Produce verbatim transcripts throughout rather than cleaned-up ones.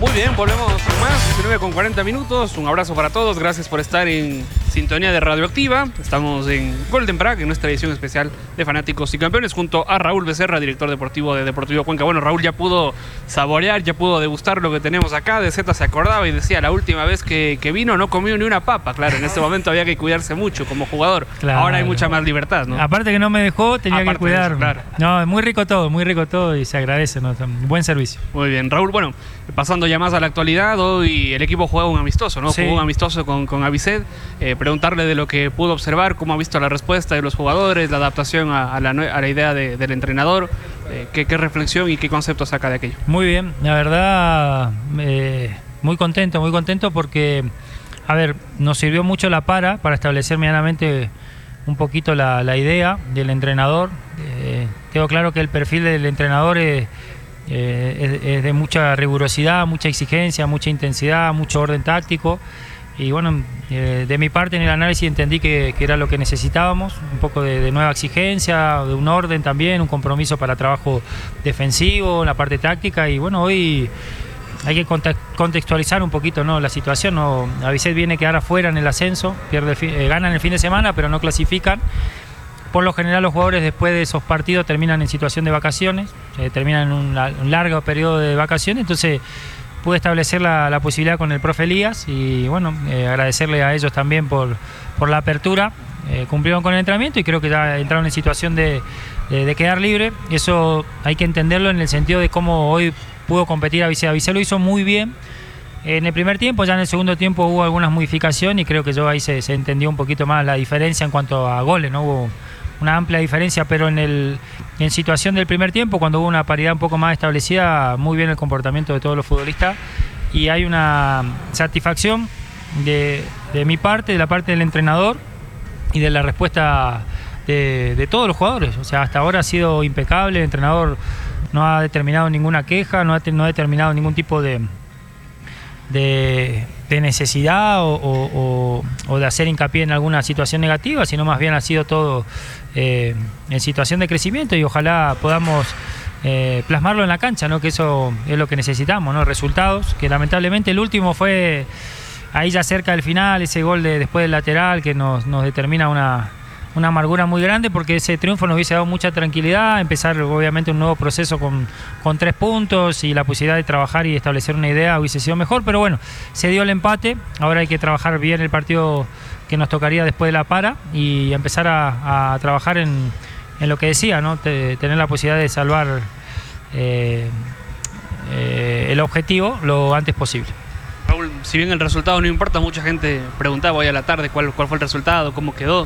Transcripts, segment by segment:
Muy bien, volvemos con más, diecinueve con cuarenta minutos. Un abrazo para todos, gracias por estar en sintonía de Radioactiva. Estamos en Golden Prague, en nuestra edición especial de Fanáticos y Campeones, junto a Raúl Becerra, director deportivo de Deportivo Cuenca. Bueno, Raúl ya pudo saborear, ya pudo degustar lo que tenemos acá. De Z se acordaba y decía, la última vez que, que vino no comió ni una papa. Claro, en este momento había que cuidarse mucho como jugador. Claro. Ahora hay mucha más libertad, ¿no? Aparte que no me dejó, tenía Aparte que cuidar. Eso, claro. No, muy rico todo, muy rico todo y se agradece, ¿no? Buen servicio. Muy bien, Raúl, bueno, pasando ya más a la actualidad, hoy el equipo juega un amistoso, ¿no? Sí. Jugó un amistoso con, con Avicet. Eh, preguntarle de lo que pudo observar, cómo ha visto la respuesta de los jugadores, la adaptación a, a, la, a la idea de, del entrenador, eh, qué, qué reflexión y qué concepto saca de aquello. Muy bien, la verdad, eh, muy contento, muy contento porque, a ver, nos sirvió mucho la para, para establecer medianamente un poquito la, la idea del entrenador. Eh, tengo claro que el perfil del entrenador es... Eh, es, es de mucha rigurosidad, mucha exigencia, mucha intensidad, mucho orden táctico y bueno, eh, de mi parte en el análisis entendí que, que era lo que necesitábamos, un poco de, de nueva exigencia, de un orden también, un compromiso para trabajo defensivo, la parte táctica y bueno, hoy hay que contextualizar un poquito, ¿no? La situación, ¿no? Avicet viene a quedar afuera en el ascenso, pierde el fin, eh, ganan el fin de semana pero no clasifican. Por lo general los jugadores después de esos partidos terminan en situación de vacaciones, eh, terminan en un, un largo periodo de vacaciones, entonces pude establecer la, la posibilidad con el profe Elías y bueno, eh, agradecerle a ellos también por, por la apertura, eh, cumplieron con el entrenamiento y creo que ya entraron en situación de, de, de quedar libre. Eso hay que entenderlo en el sentido de cómo hoy pudo competir Avicet. Avicet lo hizo muy bien en el primer tiempo, ya en el segundo tiempo hubo algunas modificaciones y creo que yo ahí se, se entendió un poquito más la diferencia en cuanto a goles, ¿no? Hubo una amplia diferencia, pero en el en situación del primer tiempo, cuando hubo una paridad un poco más establecida, muy bien el comportamiento de todos los futbolistas y hay una satisfacción de, de mi parte, de la parte del entrenador y de la respuesta de, de todos los jugadores. O sea, hasta ahora ha sido impecable, el entrenador no ha determinado ninguna queja, no ha, no ha determinado ningún tipo de, de, de necesidad o, o, o de hacer hincapié en alguna situación negativa, sino más bien ha sido todo eh, en situación de crecimiento y ojalá podamos eh, plasmarlo en la cancha, ¿no? Que eso es lo que necesitamos, ¿no? Resultados, que lamentablemente el último fue ahí ya cerca del final, ese gol de, después del lateral que nos, nos determina una, una amargura muy grande porque ese triunfo nos hubiese dado mucha tranquilidad, empezar obviamente un nuevo proceso con, con tres puntos y la posibilidad de trabajar y establecer una idea hubiese sido mejor, pero bueno, se dio el empate, ahora hay que trabajar bien el partido que nos tocaría después de la para y empezar a, a trabajar en, en lo que decía, ¿no? Te, tener la posibilidad de salvar eh, eh, el objetivo lo antes posible. Raúl, si bien el resultado no importa, mucha gente preguntaba hoy a la tarde cuál, cuál fue el resultado, cómo quedó.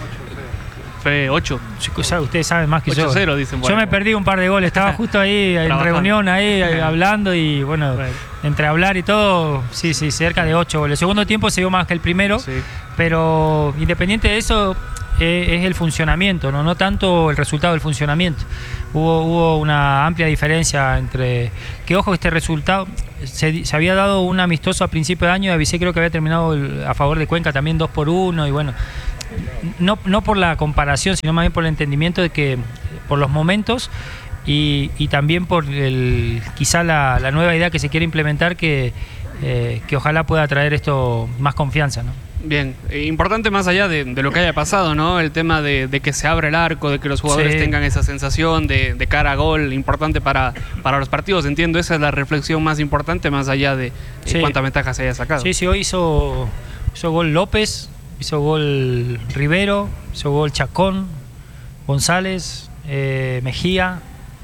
Fue ocho. Ustedes saben más que yo. ocho cero, dicen. Bueno. Yo me perdí un par de goles, estaba justo ahí en reunión, ahí hablando y bueno, bueno, entre hablar y todo, sí, sí, cerca de ocho goles. El segundo tiempo se dio más que el primero, sí. Pero independiente de eso, eh, es el funcionamiento, ¿no? No tanto el resultado del funcionamiento. Hubo, hubo una amplia diferencia entre... Que ojo, este resultado... Se, se había dado un amistoso a principio de año y Avicet creo que había terminado el, a favor de Cuenca también dos por uno y bueno... No, no por la comparación, sino más bien por el entendimiento de que por los momentos y, y también por el, quizá la, la nueva idea que se quiere implementar que, eh, que ojalá pueda traer esto más confianza, ¿no? Bien, importante más allá de, de lo que haya pasado, ¿no? El tema de, de que se abre el arco, de que los jugadores sí. tengan esa sensación de, de cara a gol, importante para, para los partidos, entiendo, esa es la reflexión más importante más allá de, de sí. cuánta ventaja se haya sacado. Sí, sí, hoy hizo, hizo gol López, hizo gol Rivero, hizo gol Chacón, González, eh, Mejía,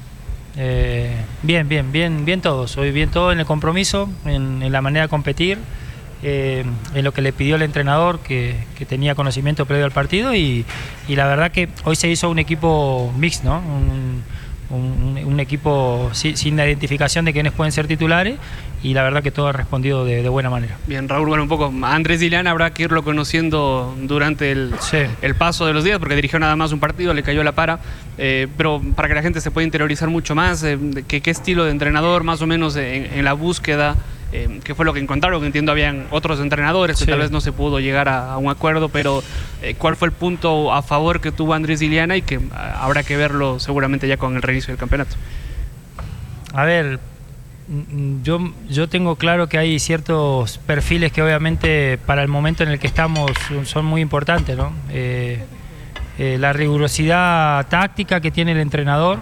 eh, bien, bien, bien, bien todos, hoy bien todo en el compromiso, en, en la manera de competir, eh, en lo que le pidió el entrenador que, que tenía conocimiento previo al partido y, y la verdad que hoy se hizo un equipo mix, ¿no? Un, Un, un equipo sin, sin la identificación de quiénes pueden ser titulares y la verdad que todo ha respondido de, de buena manera. Bien, Raúl, bueno, un poco Andrés Dilian habrá que irlo conociendo durante el, sí. el paso de los días porque dirigió nada más un partido, le cayó la para, eh, pero para que la gente se pueda interiorizar mucho más, eh, que, qué estilo de entrenador más o menos en, en la búsqueda, eh, qué fue lo que encontraron, que entiendo habían otros entrenadores que sí. tal vez no se pudo llegar a, a un acuerdo, pero eh, cuál fue el punto a favor que tuvo Andrés Diliana y que uh, habrá que verlo seguramente ya con el reinicio del campeonato. A ver, yo, yo tengo claro que hay ciertos perfiles que obviamente para el momento en el que estamos son muy importantes, ¿no? Eh, eh, la rigurosidad táctica que tiene el entrenador,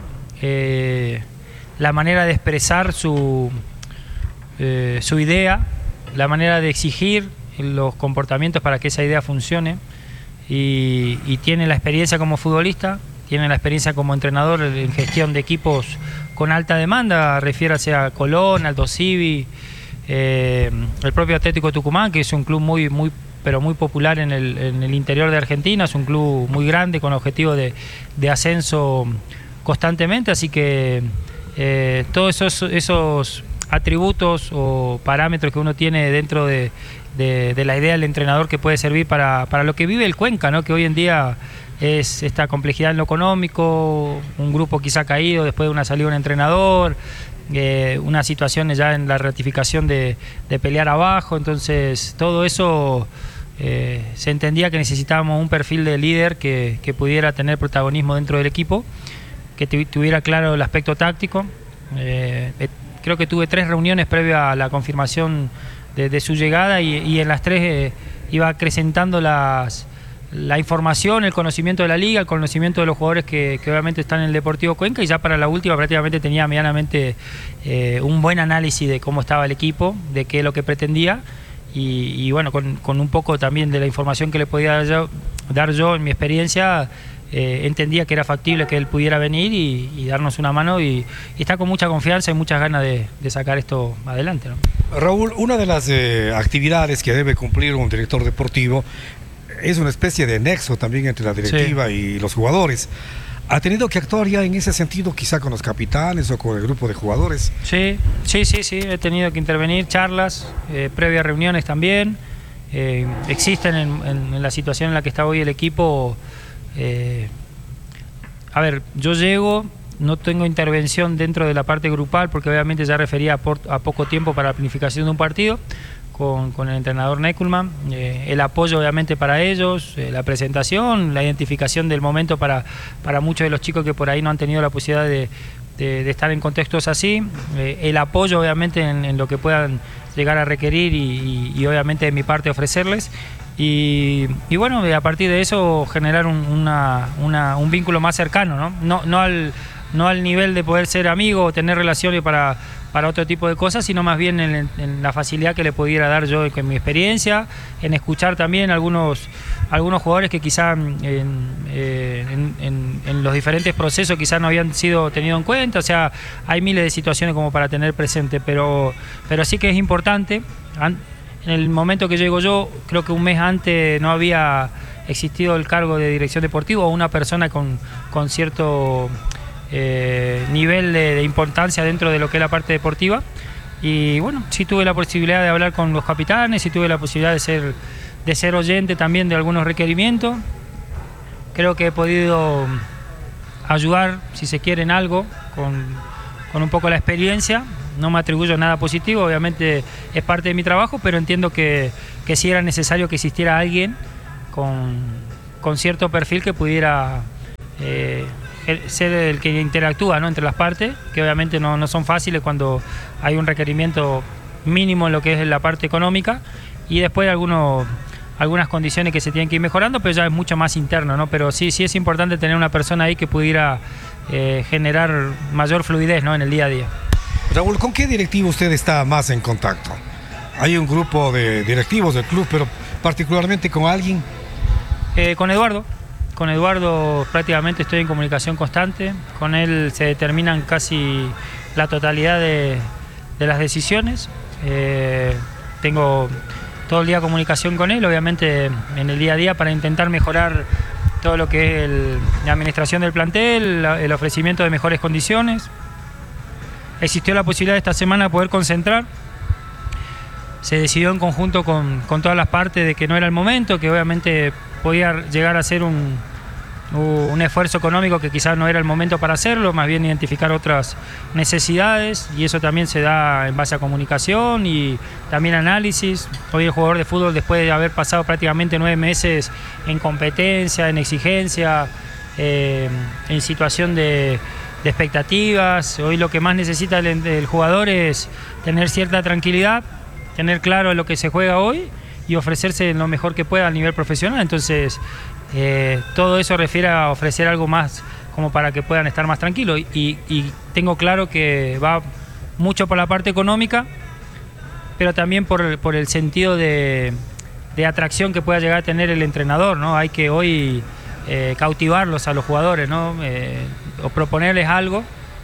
eh, la manera de expresar su, eh, su idea, la manera de exigir los comportamientos para que esa idea funcione, y, y tiene la experiencia como futbolista, tiene la experiencia como entrenador en gestión de equipos con alta demanda, refiérase a Colón, Aldo Civi, eh, el propio Atlético Tucumán, que es un club muy, muy, pero muy popular en el, en el interior de Argentina, es un club muy grande con objetivo de, de ascenso constantemente, así que eh, todos esos, esos atributos o parámetros que uno tiene dentro de, de, de la idea del entrenador que puede servir para, para lo que vive el Cuenca, ¿no? Que hoy en día es esta complejidad en lo económico, un grupo quizá caído después de una salida de un entrenador, eh, una situación ya en la ratificación de, de pelear abajo, entonces todo eso eh, se entendía que necesitábamos un perfil de líder que, que pudiera tener protagonismo dentro del equipo, que tuviera claro el aspecto táctico. Eh, creo que tuve tres reuniones previas a la confirmación de, de su llegada y, y en las tres eh, iba acrecentando las... la información, el conocimiento de la liga, el conocimiento de los jugadores que, que obviamente están en el Deportivo Cuenca, y ya para la última prácticamente tenía medianamente eh, un buen análisis de cómo estaba el equipo, de qué es lo que pretendía, y, y bueno, con, con un poco también de la información que le podía dar yo, dar yo en mi experiencia, eh, entendía que era factible que él pudiera venir y, y darnos una mano, y, y está con mucha confianza y muchas ganas de, de sacar esto adelante, ¿no? Raúl, una de las eh, actividades que debe cumplir un director deportivo es una especie de nexo también entre la directiva sí. y los jugadores. ¿Ha tenido que actuar ya en ese sentido, quizá con los capitanes o con el grupo de jugadores? Sí, sí, sí, sí. He tenido que intervenir, charlas, eh, previas reuniones también. Eh, existen en, en, en la situación en la que está hoy el equipo. Eh, a ver, yo llego, no tengo intervención dentro de la parte grupal, porque obviamente ya refería a, por, a poco tiempo para la planificación de un partido. Con, con el entrenador Neckelman, eh, el apoyo obviamente para ellos, eh, la presentación, la identificación del momento para, para muchos de los chicos que por ahí no han tenido la posibilidad de, de, de estar en contextos así, eh, el apoyo obviamente en, en lo que puedan llegar a requerir y, y, y obviamente de mi parte ofrecerles, y, y bueno, a partir de eso generar un, una, una, un vínculo más cercano, ¿no? No, no, al, no al nivel de poder ser amigo o tener relaciones para para otro tipo de cosas, sino más bien en, en la facilidad que le pudiera dar yo en mi experiencia, en escuchar también algunos, algunos jugadores que quizá en, en, en, en los diferentes procesos quizá no habían sido tenidos en cuenta. O sea, hay miles de situaciones como para tener presente, pero, pero sí que es importante. En el momento que llego yo, creo que un mes antes no había existido el cargo de dirección deportiva o una persona con, con cierto... Eh, nivel de, de importancia dentro de lo que es la parte deportiva, y bueno, sí tuve la posibilidad de hablar con los capitanes, sí tuve la posibilidad de ser, de ser oyente también de algunos requerimientos. Creo que he podido ayudar, si se quiere, en algo con, con un poco la experiencia. No me atribuyo nada positivo, obviamente es parte de mi trabajo, pero entiendo que, que sí era necesario que existiera alguien con, con cierto perfil que pudiera eh, ser el que interactúa, ¿no?, entre las partes, que obviamente no, no son fáciles cuando hay un requerimiento mínimo en lo que es la parte económica, y después algunos, algunas condiciones que se tienen que ir mejorando, pero ya es mucho más interno, ¿no? Pero sí, sí es importante tener una persona ahí que pudiera eh, generar mayor fluidez, ¿no?, en el día a día. Raúl, ¿con qué directivo usted está más en contacto? Hay un grupo de directivos del club, pero particularmente con alguien. Eh, con Eduardo. Con Eduardo prácticamente estoy en comunicación constante, con él se determinan casi la totalidad de, de las decisiones. Eh, tengo todo el día comunicación con él, obviamente en el día a día, para intentar mejorar todo lo que es el, la administración del plantel, el ofrecimiento de mejores condiciones. Existió la posibilidad esta semana de poder concentrar. Se decidió en conjunto con, con todas las partes de que no era el momento, que obviamente podía llegar a ser un, un esfuerzo económico que quizás no era el momento para hacerlo, más bien identificar otras necesidades, y eso también se da en base a comunicación y también análisis. Hoy el jugador de fútbol, después de haber pasado prácticamente nueve meses en competencia, en exigencia, eh, en situación de, de expectativas. Hoy lo que más necesita el, el jugador es tener cierta tranquilidad, tener claro lo que se juega hoy y ofrecerse lo mejor que pueda a nivel profesional. Entonces, eh, todo eso refiere a ofrecer algo más como para que puedan estar más tranquilos. Y, y tengo claro que va mucho por la parte económica, pero también por, por el sentido de, de atracción que pueda llegar a tener el entrenador, ¿no? Hay que hoy eh, cautivarlos a los jugadores, ¿no? Eh, o proponerles algo.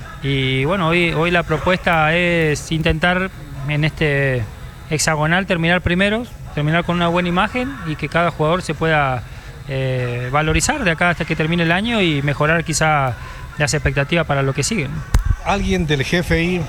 Y bueno, hoy, hoy la propuesta es intentar en este hexagonal terminar primero, terminar con una buena imagen y que cada jugador se pueda eh, valorizar de acá hasta que termine el año y mejorar quizá las expectativas para lo que sigue. ¿Alguien del G F I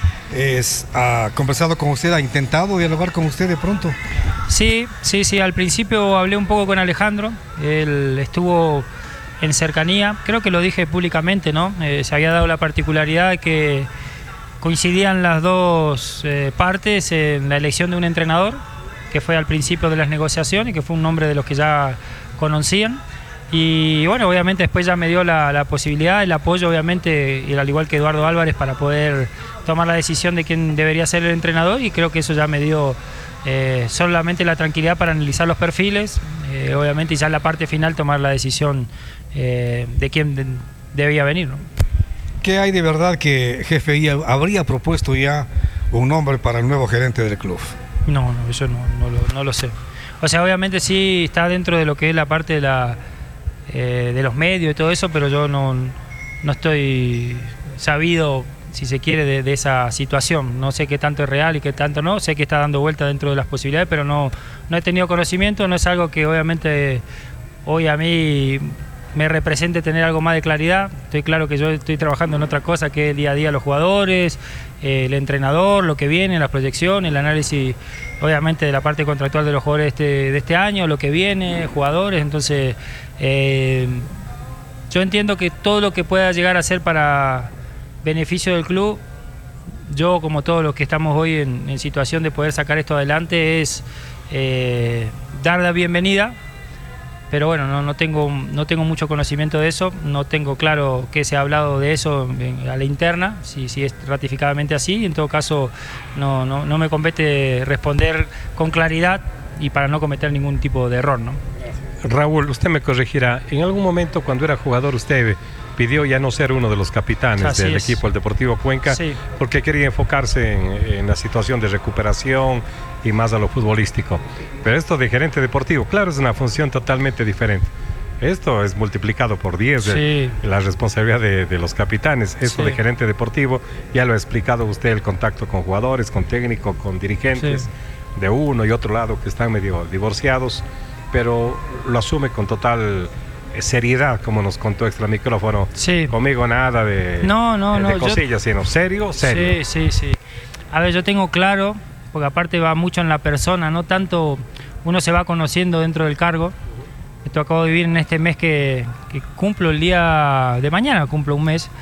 es, ha conversado con usted, ha intentado dialogar con usted de pronto? Sí, sí, sí, al principio hablé un poco con Alejandro, él estuvo en cercanía, creo que lo dije públicamente, ¿no? Eh, se había dado la particularidad de que coincidían las dos eh, partes en la elección de un entrenador, que fue al principio de las negociaciones, que fue un nombre de los que ya conocían. Y bueno, obviamente después ya me dio la, la posibilidad, el apoyo obviamente, y al igual que Eduardo Álvarez, para poder tomar la decisión de quién debería ser el entrenador, y creo que eso ya me dio eh, solamente la tranquilidad para analizar los perfiles, eh, obviamente, y ya en la parte final tomar la decisión eh, de quién de, debía venir, ¿no? ¿Qué hay de verdad que G F I habría propuesto ya un nombre para el nuevo gerente del club? No, no, eso no, no, lo, no lo sé. O sea, obviamente sí está dentro de lo que es la parte de la Eh, de los medios y todo eso, pero yo no, no estoy sabido, si se quiere, de, de esa situación. No sé qué tanto es real y qué tanto no. Sé que está dando vuelta dentro de las posibilidades, pero no, no he tenido conocimiento. No es algo que obviamente hoy a mí me represente tener algo más de claridad. Estoy claro que yo estoy trabajando en otra cosa, que es el día a día los jugadores, eh, el entrenador, lo que viene, las proyecciones, el análisis obviamente de la parte contractual de los jugadores de este, de este año, lo que viene, jugadores. Entonces eh, yo entiendo que todo lo que pueda llegar a ser para beneficio del club, yo como todos los que estamos hoy en, en situación de poder sacar esto adelante, es eh, dar la bienvenida. Pero bueno, no, no, tengo, no tengo mucho conocimiento de eso, no tengo claro qué se ha hablado de eso en, a la interna, si, si es ratificadamente así. En todo caso, no, no, no me compete responder con claridad y para no cometer ningún tipo de error, ¿no? Raúl, usted me corregirá, en algún momento cuando era jugador usted pidió ya no ser uno de los capitanes Así del es. equipo del Deportivo Cuenca, sí, porque quería enfocarse en, en la situación de recuperación y más a lo futbolístico. Pero esto de gerente deportivo, claro, es una función totalmente diferente. Esto es multiplicado por diez sí. de, la responsabilidad de, de los capitanes. Esto sí. de gerente deportivo, ya lo ha explicado usted, el contacto con jugadores, con técnicos, con dirigentes, sí. de uno y otro lado que están medio divorciados, pero lo asume con total seriedad, como nos contó extra micrófono. Sí. Conmigo nada de, no, no, de, no, de cosillas, yo... sino serio, serio. Sí, sí, sí. A ver, yo tengo claro, porque aparte va mucho en la persona, no tanto uno se va conociendo dentro del cargo. Esto acabo de vivir en este mes que, que cumplo el día de mañana, cumplo un mes.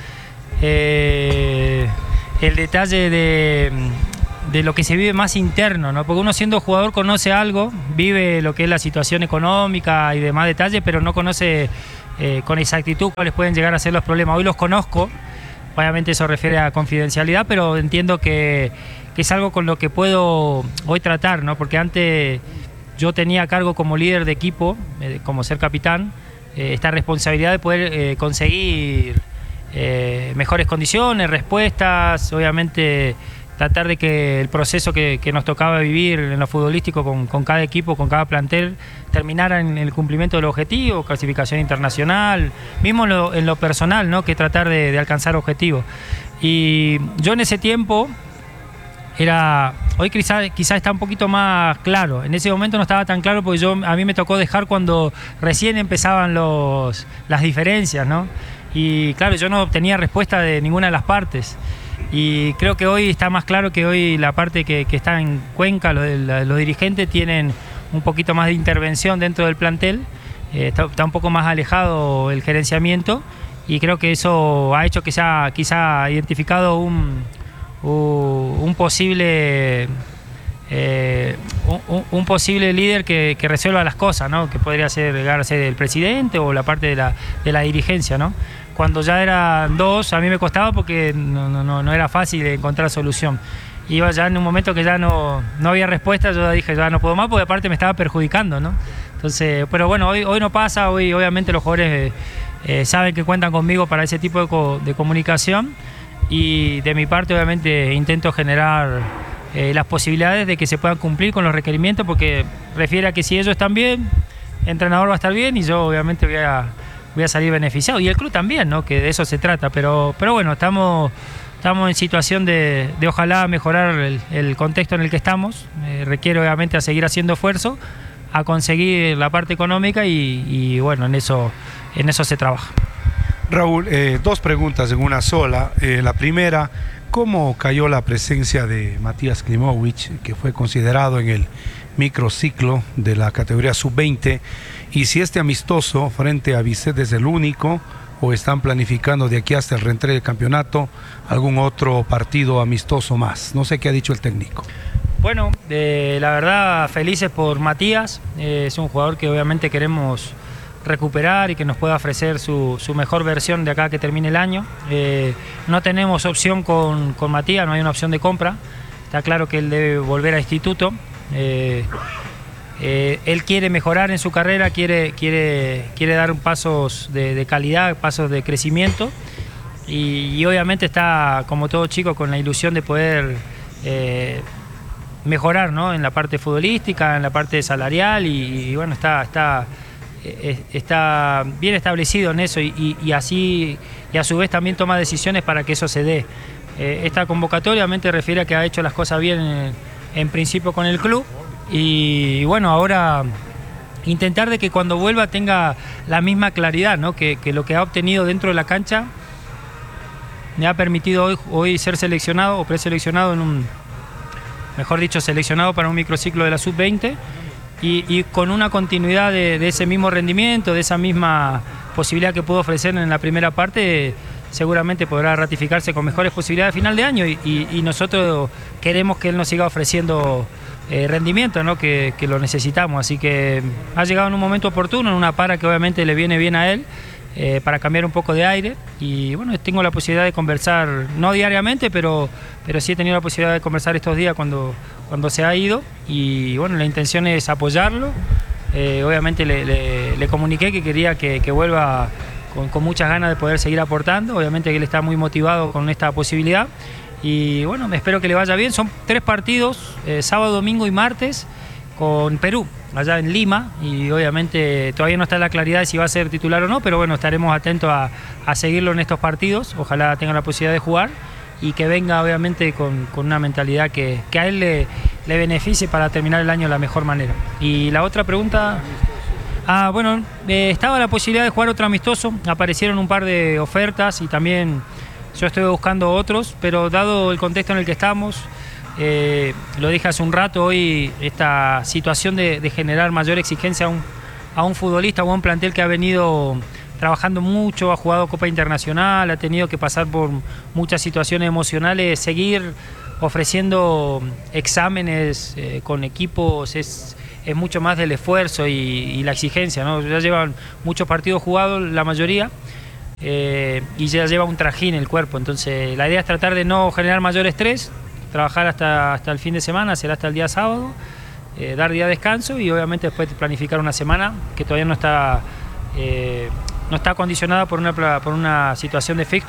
Eh, el detalle de, de lo que se vive más interno, ¿no? Porque uno siendo jugador conoce algo, vive lo que es la situación económica y demás detalles, pero no conoce eh, con exactitud cuáles pueden llegar a ser los problemas. Hoy los conozco, obviamente eso refiere a confidencialidad, pero entiendo que, que es algo con lo que puedo hoy tratar, ¿no? Porque antes yo tenía a cargo como líder de equipo, eh, como ser capitán, eh, esta responsabilidad de poder eh, conseguir eh, mejores condiciones, respuestas, obviamente tratar de que el proceso que, que nos tocaba vivir en lo futbolístico con, con cada equipo, con cada plantel, terminara en el cumplimiento del objetivo, clasificación internacional, mismo en lo, en lo personal, ¿no? Que tratar de, de alcanzar objetivos. Y yo en ese tiempo era, hoy quizás quizá está un poquito más claro, en ese momento no estaba tan claro porque yo, a mí me tocó dejar cuando recién empezaban los, las diferencias, ¿no? Y claro, yo no obtenía respuesta de ninguna de las partes. Y creo que hoy está más claro que hoy la parte que, que está en Cuenca, los, los dirigentes tienen un poquito más de intervención dentro del plantel, eh, está, está un poco más alejado el gerenciamiento y creo que eso ha hecho que se ha quizá identificado un, un posible eh, un, un posible líder que, que resuelva las cosas, ¿no? Que podría ser, llegar a ser el presidente o la parte de la, de la dirigencia, ¿no? Cuando ya eran dos, a mí me costaba porque no, no, no era fácil encontrar solución. Iba ya en un momento que ya no, no había respuesta, yo dije, ya no puedo más, porque aparte me estaba perjudicando, ¿no? Entonces, pero bueno, hoy, hoy no pasa, hoy obviamente los jugadores eh, saben que cuentan conmigo para ese tipo de, co de comunicación, y de mi parte obviamente intento generar eh, las posibilidades de que se puedan cumplir con los requerimientos, porque refiere a que si ellos están bien, el entrenador va a estar bien y yo obviamente voy a, voy a salir beneficiado, y el club también, ¿no? Que de eso se trata, pero, pero bueno, estamos... Estamos en situación de, de ojalá mejorar el, el contexto en el que estamos. Eh, requiere obviamente a seguir haciendo esfuerzo, a conseguir la parte económica y, y bueno, en eso, en eso se trabaja. Raúl, eh, dos preguntas en una sola. Eh, la primera, ¿cómo cayó la presencia de Matías Klimovic, que fue considerado en el microciclo de la categoría sub veinte? Y si este amistoso frente a Bisset es el único, o están planificando de aquí hasta el reentré del campeonato algún otro partido amistoso más. No sé qué ha dicho el técnico. Bueno, eh, la verdad felices por Matías, eh, es un jugador que obviamente queremos recuperar y que nos pueda ofrecer su, su mejor versión de acá que termine el año. Eh, no tenemos opción con, con Matías, no hay una opción de compra, está claro que él debe volver a instituto. Eh, Eh, él quiere mejorar en su carrera, quiere, quiere, quiere dar pasos de, de calidad, pasos de crecimiento, y, y obviamente está, como todo chico, con la ilusión de poder eh, mejorar, ¿no? En la parte futbolística, en la parte salarial, y, y bueno, está, está, eh, está bien establecido en eso, y, y, y así, y a su vez también toma decisiones para que eso se dé. Eh, esta convocatoria obviamente refiere a que ha hecho las cosas bien en, en principio con el club. Y bueno, ahora intentar de que cuando vuelva tenga la misma claridad, ¿no? que, que lo que ha obtenido dentro de la cancha me ha permitido hoy, hoy ser seleccionado o preseleccionado en un, mejor dicho, seleccionado para un microciclo de la sub veinte, y, y con una continuidad de, de ese mismo rendimiento, de esa misma posibilidad que pudo ofrecer en la primera parte, seguramente podrá ratificarse con mejores posibilidades de final de año, y, y, y nosotros queremos que él nos siga ofreciendo Eh, rendimiento, ¿no? que, que lo necesitamos, así que ha llegado en un momento oportuno, en una para que obviamente le viene bien a él, eh, para cambiar un poco de aire, y bueno, tengo la posibilidad de conversar, no diariamente, pero, pero sí he tenido la posibilidad de conversar estos días cuando, cuando se ha ido, y bueno, la intención es apoyarlo. Eh, obviamente le, le, le comuniqué que quería que, que vuelva con, con muchas ganas de poder seguir aportando, obviamente que él está muy motivado con esta posibilidad. Y bueno, espero que le vaya bien. Son tres partidos, eh, sábado, domingo y martes, con Perú, allá en Lima, y obviamente todavía no está la claridad de si va a ser titular o no, pero bueno, estaremos atentos a, a seguirlo en estos partidos. Ojalá tenga la posibilidad de jugar y que venga obviamente con, con una mentalidad que, que a él le, le beneficie para terminar el año de la mejor manera. Y la otra pregunta... Ah, bueno, eh, estaba la posibilidad de jugar otro amistoso, aparecieron un par de ofertas y también... Yo estoy buscando otros, pero dado el contexto en el que estamos, eh, lo dije hace un rato, hoy esta situación de, de generar mayor exigencia a un, a un futbolista o a un plantel que ha venido trabajando mucho, ha jugado Copa Internacional, ha tenido que pasar por muchas situaciones emocionales, seguir ofreciendo exámenes eh, con equipos es, es mucho más del esfuerzo y, y la exigencia, ¿no? Ya llevan muchos partidos jugados, la mayoría, Eh, y ya lleva un trajín en el cuerpo, entonces la idea es tratar de no generar mayor estrés, trabajar hasta, hasta el fin de semana, será hasta el día sábado, eh, dar día de descanso y obviamente después planificar una semana que todavía no está, eh, no está condicionada por una, por una situación de fixture.